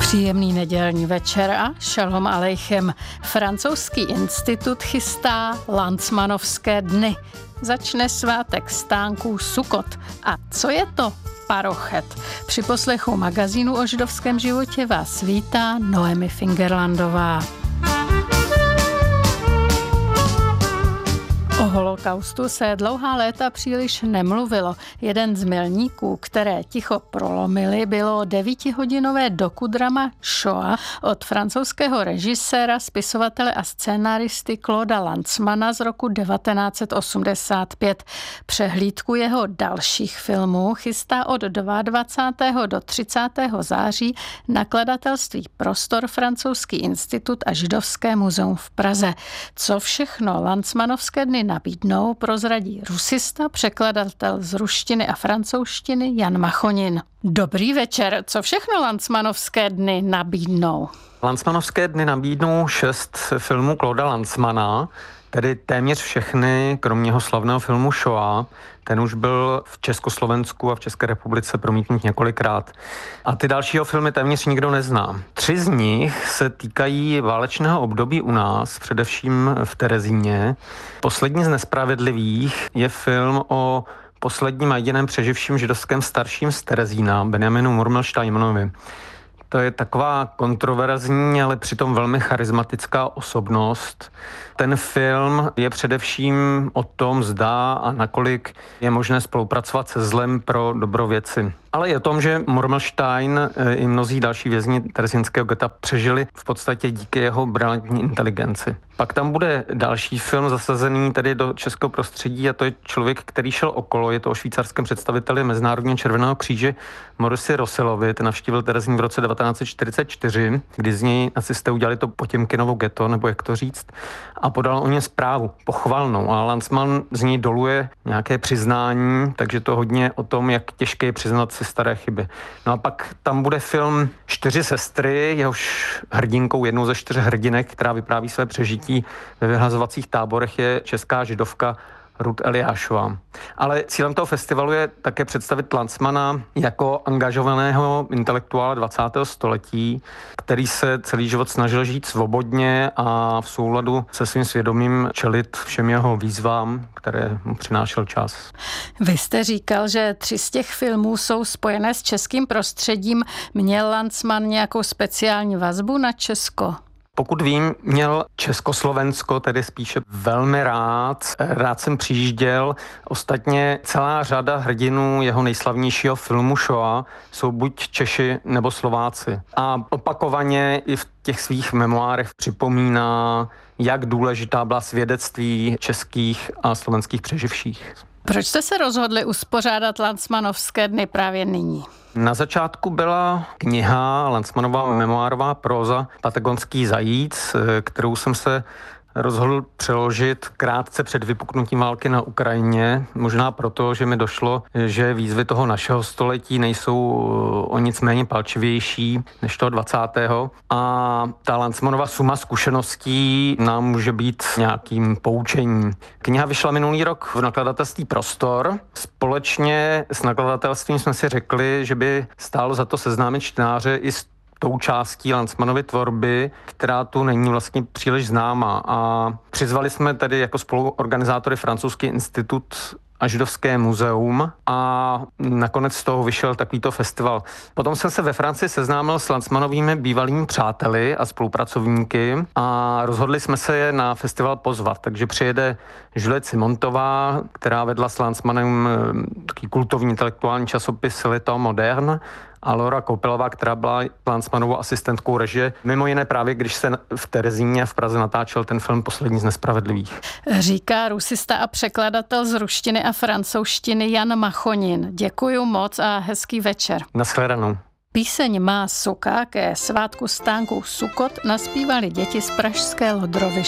Příjemný nedělní večer a šalom alejchem. Francouzský institut chystá Lanzmanovské dny. Začne svátek stánků Sukot. A co je to Parochet? Při poslechu magazínu o židovském životě vás vítá Noemi Fingerlandová. O holokaustu se dlouhá léta příliš nemluvilo. Jeden z milníků, které ticho prolomily, bylo 9hodinové dokudrama Shoah od francouzského režiséra, spisovatele a scénaristy Clauda Lanzmana z roku 1985. Přehlídku jeho dalších filmů chystá od 22. do 30. září nakladatelství Prostor, Francouzský institut a Židovské muzeum v Praze. Co všechno Lanzmanovské dny nabídnou, prozradí rusista, překladatel z ruštiny a francouzštiny Jan Machonin. Dobrý večer. Co všechno Lanzmanovské dny nabídnou? Lanzmanovské dny nabídnou 6 filmů Clauda Lanzmana, tedy téměř všechny, kromě jeho slavného filmu Shoah. Ten už byl v Československu a v České republice promítnut několikrát. A ty dalšího filmy téměř nikdo nezná. 3 z nich se týkají válečného období u nás, především v Terezíně. Poslední z nespravedlivých je film o posledním a jediném přeživším židovském starším z Terezína, Benjaminu Murmelsteinovi. To je taková kontroverzní, ale přitom velmi charismatická osobnost. Ten film je především o tom, zda a nakolik je možné spolupracovat se zlem pro dobro věci. Ale je o tom, že Murmelstein i mnozí další vězni terezínského geta přežili v podstatě díky jeho brilantní inteligenci. Pak tam bude další film zasazený tedy do českého prostředí a to je Člověk, který šel okolo. Je to o švýcarském představiteli Mezinárodního červeného kříže Maurici Rossilovi. Ten navštívil Terezín v roce 1944, kdy z něj nacisté udělali to Potěmkinovo ghetto, nebo jak to říct, a podal o ně zprávu pochvalnou. A Lanzman z něj doluje nějaké přiznání, takže to hodně o tom, jak těžké je přiznat si staré chyby. No a pak tam bude film 4 sestry, jehož hrdinkou, jednou ze 4 hrdinek, která vypráví své přežití ve vyhlazovacích táborech, je česká židovka Ruth Eliášová. Ale cílem toho festivalu je také představit Lanzmana jako angažovaného intelektuála 20. století, který se celý život snažil žít svobodně a v souladu se svým svědomím čelit všem jeho výzvám, které mu přinášel čas. Vy jste říkal, že 3 z těch filmů jsou spojené s českým prostředím. Měl Lanzman nějakou speciální vazbu na Česko? Pokud vím, měl Československo tedy spíše velmi rád. Rád jsem přijížděl. Ostatně celá řada hrdinů jeho nejslavnějšího filmu Shoah jsou buď Češi nebo Slováci. A opakovaně i v těch svých memoárech připomíná, jak důležitá byla svědectví českých a slovenských přeživších. Proč jste se rozhodli uspořádat Lanzmanovské dny právě nyní? Na začátku byla kniha, Lanzmanova memoárová próza Patagonský zajíc, kterou jsem se rozhodl přeložit krátce před vypuknutím války na Ukrajině. Možná proto, že mi došlo, že výzvy toho našeho století nejsou o nic méně palčivější než toho 20. A ta Lanzmanova suma zkušeností nám může být nějakým poučením. Kniha vyšla minulý rok v nakladatelství Prostor. Společně s nakladatelstvím jsme si řekli, že by stálo za to seznámit čtenáře i s tou částí Lanzmanovy tvorby, která tu není vlastně příliš známá. A přizvali jsme tedy jako spoluorganizátory Francouzský institut a Židovské muzeum a nakonec z toho vyšel takovýto festival. Potom jsem se ve Francii seznámil s Lanzmanovými bývalými přáteli a spolupracovníky a rozhodli jsme se je na festival pozvat. Takže přijede Juliette Simontová, která vedla s Lanzmanem taký kultovní intelektuální časopis Le Temps Moderne, a Laura Kopelová, která byla Lanzmanovou asistentkou režie, mimo jiné právě, když se v Terezíně v Praze natáčel ten film Poslední z nespravedlivých. Říká rusista a překladatel z ruštiny a francouzštiny Jan Machonin. Děkuju moc a hezký večer. Nashledanou. Píseň Má suka ke svátku stánků Sukot naspívali děti z pražské Lodrovy